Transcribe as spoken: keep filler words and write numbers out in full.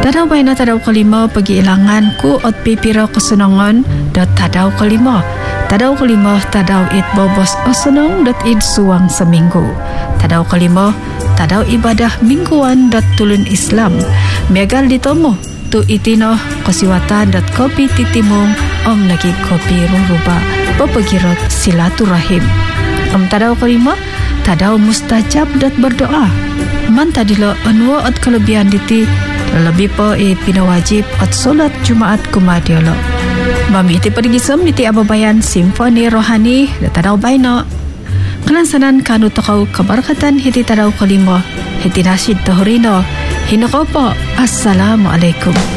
Tadaw bay na tadaw kalima pag-iilangan ku at pipira kasunangon dot tadaw kalima. Tadaw kalima tadaw it bobos osunong dot id suwang sa minggu. Tadaw kalima tadaw ibadah mingguan dot tulun Islam. Megal dito mo tu itino kasiwatan dot kopi titimong om lagi kopi ruruba papagirot silaturahim. Om tadaw kalima tadaw mustajab dot berdoa. Man tadilo anwa at kelebihan diti lebih po e pinawajib at solat Jumaat kumadiolo. Mami iti parigisam niti ababayan simfoni rohani da tadaw bayno. Kanansanan kanu takaw kabarakatan hiti tadaw kalimo hiti nasid tahurino. Hinako po. Assalamualaikum.